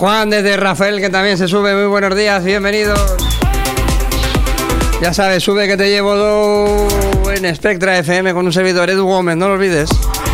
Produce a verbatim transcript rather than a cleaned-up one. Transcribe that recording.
Juan desde Rafael, que también se sube. Muy buenos días, bienvenidos. Ya sabes, sube que te llevo do en Spectra F M con un servidor, Edu Gómez, no lo olvides.